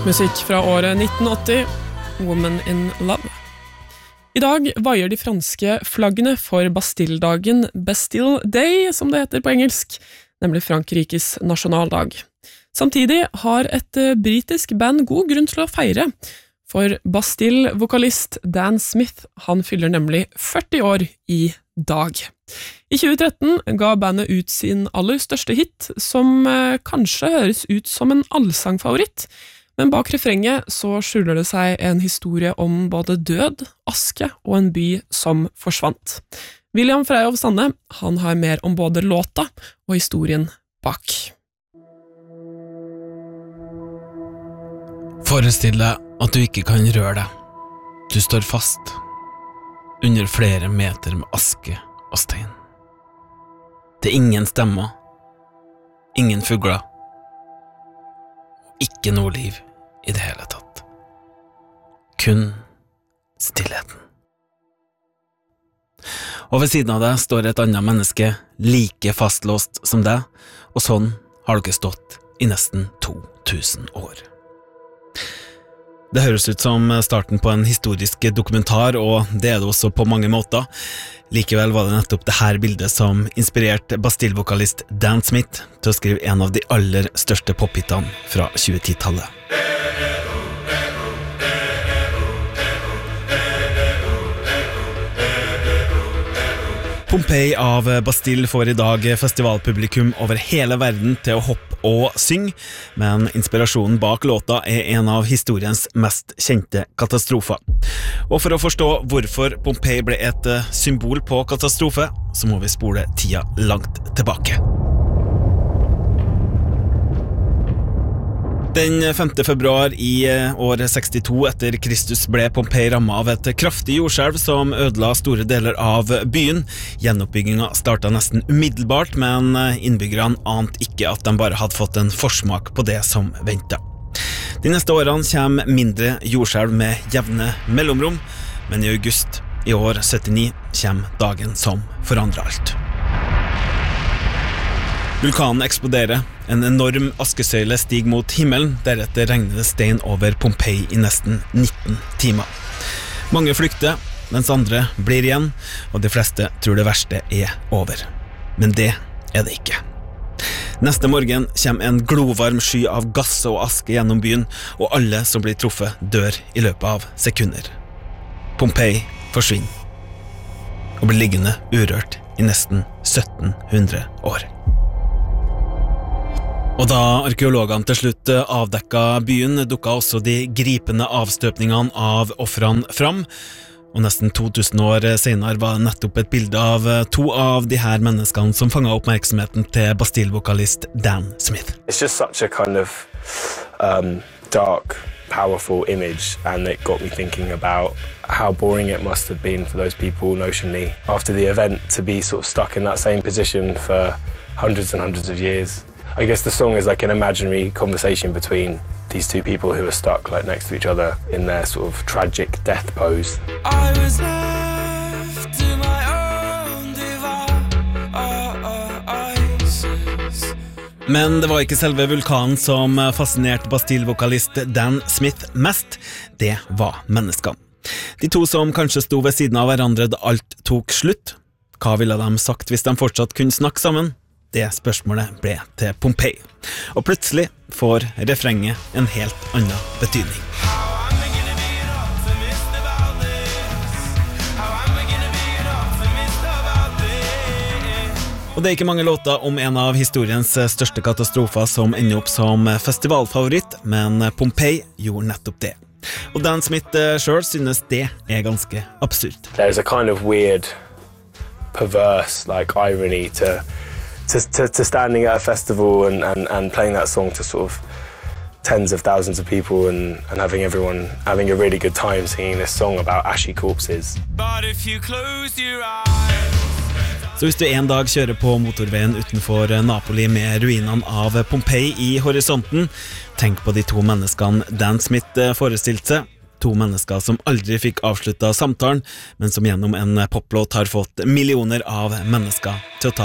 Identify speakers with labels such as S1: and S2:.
S1: Musikk fra året 1980, Woman in Love. I dag vaier de franske flaggene for Bastille-dagen, Bastille Day, som det heter på engelsk, nemlig Frankrikes nasjonaldag. Samtidig har et britisk band god grunn til å feire, for Bastille-vokalist Dan Smith, han fyller nemlig 40 år i dag. I 2013 ga bandet ut sin aller største hit, som kanskje høres ut som en allsangfavoritt, men bak refrenget så skjuler det seg en historie om både død, aske og en by som forsvant. William Freyhoff Sande, han har mer om både låta og historien bak.
S2: Forestill deg at du ikke kan røre deg. Du står fast under flere meter med aske og stein. Det er ingen stemmer, ingen fugler, og ikke noe liv i det hele tatt. Kun stillheten. Og ved siden av deg står et annet menneske like fastlåst som deg, og sånn har dere stått i nesten 2000 år. Det høres ut som starten på en historisk dokumentar, og det er det også på mange måter. Likevel var det nettopp det her bildet som inspirerte Bastille-vokalist Dan Smith til å skrive en av de aller største pophitene fra 2010-tallet. Pompeii av Bastille får i dag festivalpublikum over hele verden til å hoppe og synge, men inspirasjonen bak låta er en av historiens mest kjente katastrofer. Og for å forstå hvorfor Pompeii ble et symbol på katastrofe, så må vi spole tida langt tilbake. Den 5. februar i år 62 etter Kristus ble Pompeii rammet av et kraftig jordskjelv som ødela store deler av byen. Gjenoppbyggingen startet nesten umiddelbart, men innbyggerne ante ikke at de bare hadde fått en forsmak på det som ventet. De neste årene kommer mindre jordskjelv med jevne mellomrom, men i august i år 79 kommer dagen som forandrer alt. Vulkanen eksploderer, en enorm askesøyle stiger mot himmelen, deretter regner det stein over Pompeii i nesten 19 timer. Mange flykter, mens andre blir igjen, og de fleste tror det verste er over. Men det er det ikke. Neste morgen kommer en glovarm sky av gass og aske gjennom byen, og alle som blir truffet dør i løpet av sekunder. Pompeii forsvinner, og blir liggende urørt i nesten 1700 år. Og da arkeologene til slutt avdekket byen, dukket også de gripende avstøpningene av offrene fram, og nesten 2000 år senere var det nettopp et bilde av to av de her menneskene som fanget oppmerksomheten til Bastille-vokalist Dan Smith.
S3: It's just such a kind of dark, powerful image, and it got me thinking about how boring it must have been for those people notionally after the event to be sort of stuck in that same position for hundreds and hundreds of years. I guess the song is like an imaginary conversation between these two people who are stuck like next to each other in their sort of tragic death pose.
S4: I was left to my own devices.
S2: Men det var ikke selve vulkanen som fascinerte Bastille-vokalist Dan Smith mest, det var menneskene. De to som kanskje sto ved siden av hverandre da alt tok slutt. Hva ville de sagt hvis de fortsatt kunne snakke sammen? Det spørsmålet ble til Pompeii, og plutselig får refrenget en helt annen betydning. Og det er ikke mange låter om en av historiens største katastrofer som ender opp som festivalfavoritt, men Pompeii gjorde nettopp det. Og Dan Smith selv synes det er ganske absurd.
S3: There's a kind of weird, perverse like irony to standing at a festival and playing that song to sort of tens of thousands of people and having everyone having a really good time singing this song about ashy corpses.
S4: But if you close your eyes.
S2: Så hvis du en dag kjører på motorveien utenfor Napoli med ruinene av Pompeii i horisonten, tenk på de to menneskene Dan Smith forestilte seg. To mennesker som aldri fikk avsluttet samtalen, men som gjennom en poplåt har fått millioner av mennesker til å ta